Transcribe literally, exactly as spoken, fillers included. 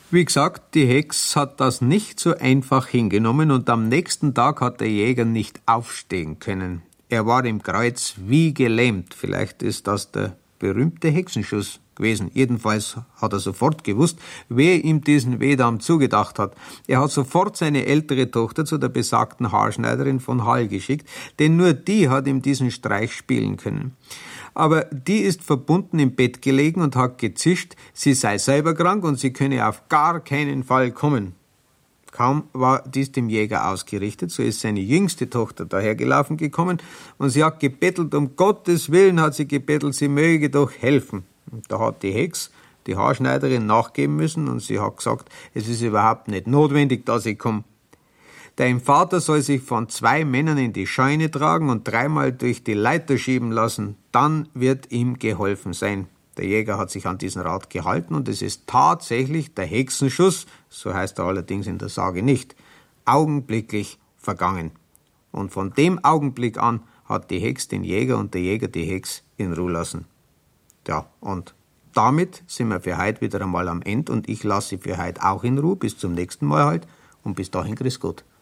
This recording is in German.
Wie gesagt, die Hex hat das nicht so einfach hingenommen und am nächsten Tag hat der Jäger nicht aufstehen können. Er war im Kreuz wie gelähmt. Vielleicht ist das der berühmte Hexenschuss gewesen. Jedenfalls hat er sofort gewusst, wer ihm diesen Wehdam zugedacht hat. Er hat sofort seine ältere Tochter zu der besagten Haarschneiderin von Hall geschickt, denn nur die hat ihm diesen Streich spielen können. Aber die ist verbunden im Bett gelegen und hat gezischt, sie sei selber krank und sie könne auf gar keinen Fall kommen. Kaum war dies dem Jäger ausgerichtet, so ist seine jüngste Tochter dahergelaufen gekommen und sie hat gebettelt, um Gottes Willen hat sie gebettelt, sie möge doch helfen. Und da hat die Hex, die Haarschneiderin, nachgeben müssen und sie hat gesagt, es ist überhaupt nicht notwendig, dass ich komme. Dein Vater soll sich von zwei Männern in die Scheune tragen und dreimal durch die Leiter schieben lassen, dann wird ihm geholfen sein. Der Jäger hat sich an diesen Rat gehalten und es ist tatsächlich der Hexenschuss, so heißt er allerdings in der Sage nicht, augenblicklich vergangen. Und von dem Augenblick an hat die Hex den Jäger und der Jäger die Hex in Ruhe lassen. Ja, und damit sind wir für heute wieder einmal am Ende und ich lasse Sie für heute auch in Ruhe. Bis zum nächsten Mal halt und bis dahin grüß Gott.